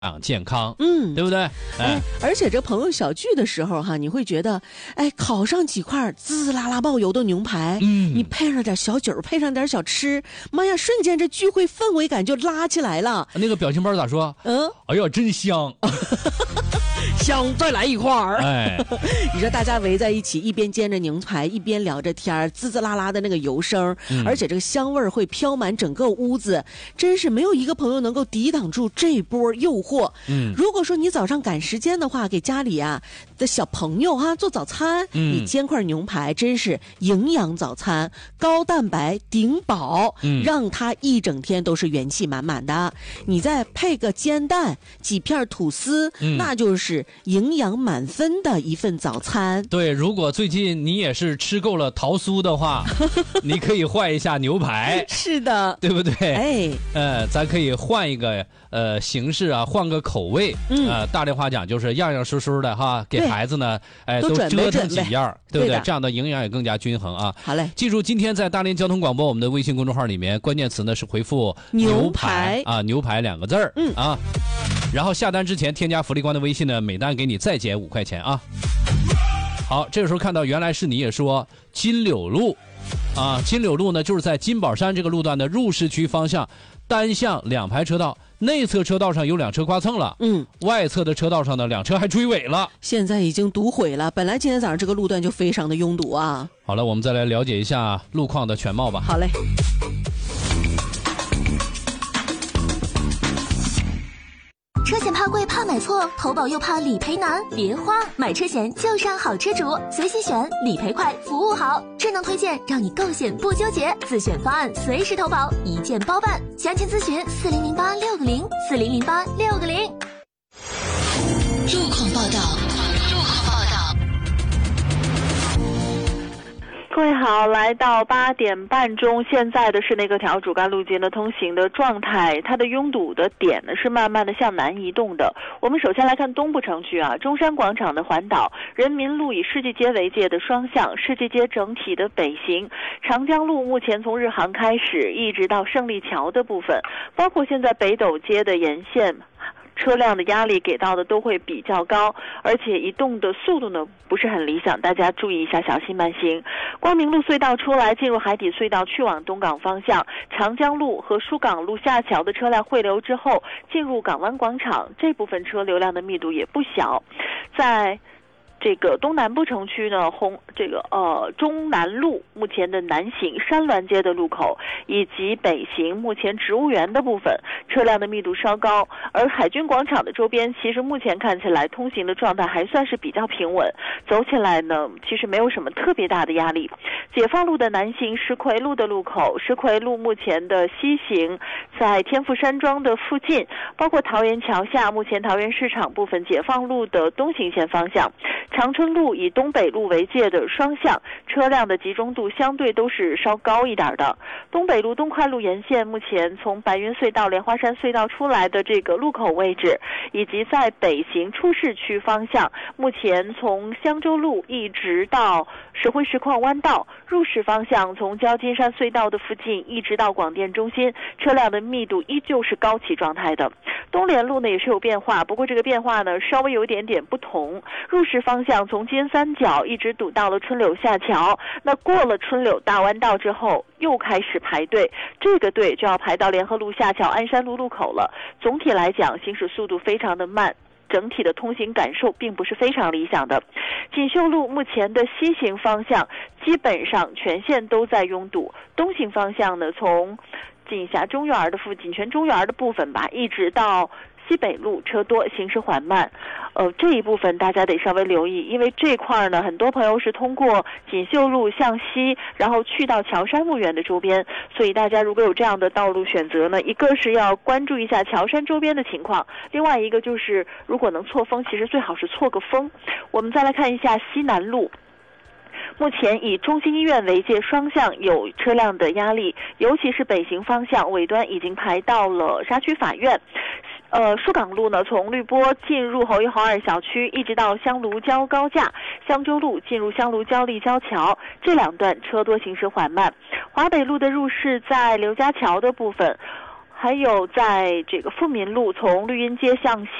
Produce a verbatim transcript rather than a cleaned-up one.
养健康， 嗯， 对不对？ 哎， 哎， 而且这朋友小聚的时候哈，你会觉得，哎，烤上几块滋滋啦啦爆油的牛排， 嗯你配上点小酒，配上点小吃，妈呀，瞬间这聚会氛围感就拉起来了。 那个表情包咋说？ 嗯， 哎呀，真香！ 香，再来一块儿。 哎， 你说大家围在一起，一边煎着牛排，一边聊着天儿，滋滋啦啦的那个油声， 嗯、 而且这个香味儿会飘满整个屋子，真是没有一个朋友能够抵挡住这波诱惑。 嗯， 如果说你早上赶时间的话，给家里啊的小朋友哈、啊、做早餐， 嗯， 你煎块牛排，真是营养早餐，高蛋白顶饱， 嗯， 让他一整天都是元气满满的。你再配个煎蛋，几片吐司， 嗯、 那就是营养满分的一份早餐。 对，如果最近你也是吃够了桃酥的话，你可以换一下牛排。 是的， 对不对？ 哎， 呃，咱可以换一个呃形式啊，换个口味。嗯，呃，大连话讲就是样样舒舒的哈，给孩子呢，哎，都折腾几样，对不对？这样的营养也更加均衡啊。 好嘞， 记住，今天在大连交通广播我们的微信公众号里面，关键词呢是回复牛排啊，牛排两个字儿。嗯啊。然后下单之前添加福利官的微信呢，每单给你再减五块钱啊。好，这个时候看到原来是你也说金柳路，啊，金柳路呢就是在金宝山这个路段的入市区方向，单向两排车道，内侧车道上有两车刮蹭了，嗯，外侧的车道上呢两车还追尾了， 现在已经堵毁了。本来今天早上这个路段就非常的拥堵啊。 好了，我们再来了解一下路况的全貌吧。 好嘞。 车险怕贵怕买错，投保又怕理赔难，别慌，买车险就上好车主，随心选，理赔快，服务好，智能推荐，让你购险不纠结，自选方案随时投保，一键包办，详情咨询四零零八六个零四零零八六个零。 路况报道，路况报道。 各位好，来到八点半钟，现在的是那个条主干路径的通行的状态，它的拥堵的点呢是慢慢的向南移动的。我们首先来看东部城区啊，中山广场的环岛，人民路以世纪街为界的双向，世纪街整体的北行，长江路目前从日航开始一直到胜利桥的部分，包括现在北斗街的沿线，车辆的压力给到的都会比较高，而且移动的速度呢不是很理想，大家注意一下，小心慢行。光明路隧道出来进入海底隧道去往东港方向，长江路和疏港路下桥的车辆汇流之后，进入港湾广场，这部分车流量的密度也不小。在这个东南部城区呢，红这个呃中南路目前的南行山峦街的路口，以及北行目前植物园的部分，车辆的密度稍高。而海军广场的周边，其实目前看起来通行的状态还算是比较平稳，走起来呢其实没有什么特别大的压力。解放路的南行石葵路的路口，石葵路目前的西行在天府山庄的附近，包括桃园桥下，目前桃园市场部分解放路的东行线方向。长春路以东北路为界的双向，车辆的集中度相对都是稍高一点的。东北路东快路沿线，目前从白云隧道、莲花山隧道出来的这个路口位置，以及在北行出市区方向，目前从香洲路一直到石灰石矿弯道，入市方向从交金山隧道的附近一直到广电中心，车辆的密度依旧是高起状态的。东联路呢也是有变化，不过这个变化呢稍微有一点点不同。入市方向从金三角一直堵到了春柳下桥，那过了春柳大弯道之后又开始排队，这个队就要排到联合路下桥鞍山路路口了。总体来讲行驶速度非常的慢，整体的通行感受并不是非常理想的。锦绣路目前的西行方向基本上全线都在拥堵，东行方向呢从锦霞中园的附锦泉中园的部分吧，一直到西北路车多，行驶缓慢。呃，这一部分大家得稍微留意，因为这块呢，很多朋友是通过锦绣路向西，然后去到乔山墓园的周边，所以大家如果有这样的道路选择呢，一个是要关注一下乔山周边的情况，另外一个就是如果能错峰，其实最好是错个峰。我们再来看一下西南路。目前以中心医院为界，双向有车辆的压力，尤其是北行方向尾端已经排到了沙区法院。呃，疏港路呢，从绿波进入侯一侯二小区，一直到香炉交高架，香洲路进入香炉交立交桥，这两段车多，行驶缓慢。华北路的入市在刘家桥的部分， 还有在这个富民路从绿荫街向西